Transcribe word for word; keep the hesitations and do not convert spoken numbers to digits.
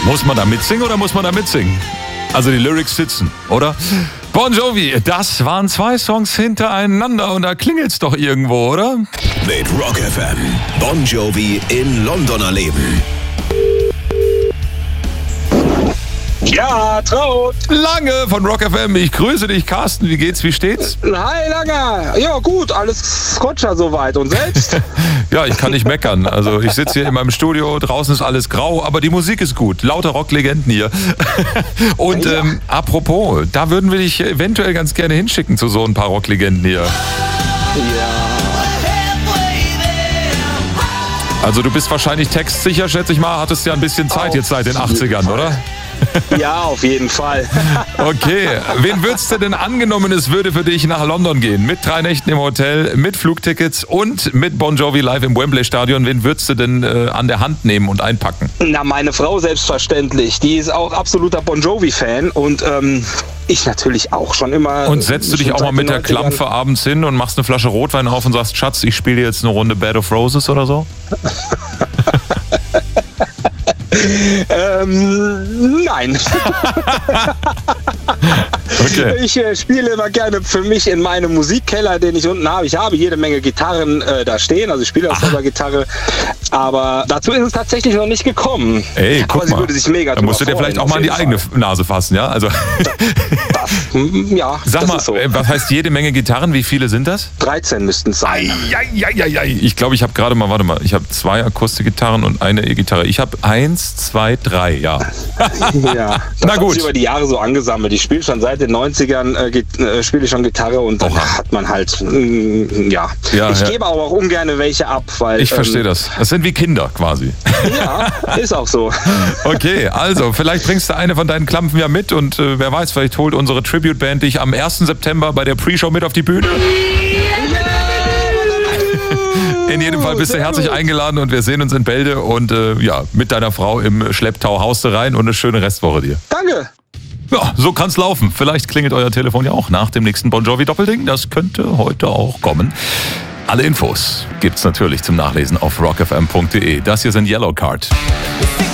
Muss man da mitsingen oder muss man da mitsingen? Also die Lyrics sitzen, oder? Bon Jovi, das waren zwei Songs hintereinander und da klingelt's doch irgendwo, oder? Mit Rock F M. Bon Jovi in London erleben. Ja, Traut. Lange von Rock F M. Ich grüße dich, Carsten. Wie geht's? Wie steht's? Hi, Langer. Ja, gut. Alles Scotcher soweit. Und selbst? Ja, ich kann nicht meckern. Also ich sitze hier in meinem Studio. Draußen ist alles grau, aber die Musik ist gut. Lauter Rocklegenden hier. Und Ja. ähm, apropos, da würden wir dich eventuell ganz gerne hinschicken zu so ein paar Rocklegenden hier. Ja. Also du bist wahrscheinlich textsicher, schätze ich mal. Hattest ja ein bisschen Zeit jetzt seit den achtzigern, oder? Ja, auf jeden Fall. Okay, wen würdest du denn angenommen, es würde für dich nach London gehen? Mit drei Nächten im Hotel, mit Flugtickets und mit Bon Jovi live im Wembley Stadion. Wen würdest du denn äh, an der Hand nehmen und einpacken? Na, meine Frau selbstverständlich. Die ist auch absoluter Bon Jovi-Fan. Und ähm, ich natürlich auch schon immer. Und setzt du dich schon auch mal seit mit den der neunzigern. Klampfe abends hin und machst eine Flasche Rotwein auf und sagst, Schatz, ich spiele jetzt eine Runde Bed of Roses oder so? Ähm, nein. Okay. Ich äh, spiele immer gerne für mich in meinem Musikkeller, den ich unten habe. Ich habe jede Menge Gitarren äh, da stehen, also ich spiele auch selber Gitarre. Aber dazu ist es tatsächlich noch nicht gekommen. Ey, guck Aber sie mal. würde sich mega Da musst du dir drüber vielleicht freuen, auch mal auf an die jeden eigene Fall. Nase fassen, ja? Also Das, hm, ja, sag das mal, ist so. äh, was heißt jede Menge Gitarren? Wie viele sind das? dreizehn müssten es sein. Eieieiei. Ich glaube, ich habe gerade mal, warte mal, ich habe zwei Akustikgitarren und eine E-Gitarre. Ich habe eins, zwei, drei, ja. Ja, das Na hat gut. sich über die Jahre so angesammelt. Ich spiele schon seit den neunzigern, äh, geht- äh, spiele ich schon Gitarre und dann Oha. hat man halt, mm, ja. Ja, ich ja. gebe aber auch ungern welche ab, weil... Ich verstehe ähm, das. Das sind wie Kinder quasi. Ja, ist auch so. Okay, also vielleicht bringst du eine von deinen Klampfen ja mit und äh, wer weiß, vielleicht holt unsere Tribute-Band dich am ersten September bei der Pre-Show mit auf die Bühne. In jedem Fall bist du herzlich eingeladen und wir sehen uns in Bälde und äh, ja, mit deiner Frau im Schlepptau haust du rein und eine schöne Restwoche dir. Danke. Ja, so kann's laufen. Vielleicht klingelt euer Telefon ja auch nach dem nächsten Bon Jovi Doppelding. Das könnte heute auch kommen. Alle Infos gibt's natürlich zum Nachlesen auf rock f m punkt d e. Das hier sind Yellow Card.